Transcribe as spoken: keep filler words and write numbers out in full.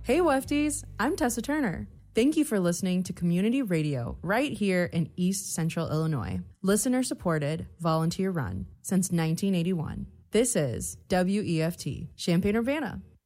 Hey Wefties, I'm Tessa Turner. Thank you for listening to Community Radio right here in East Central Illinois. Listener supported, volunteer run since nineteen eighty-one. This is W E F T, Champaign-Urbana.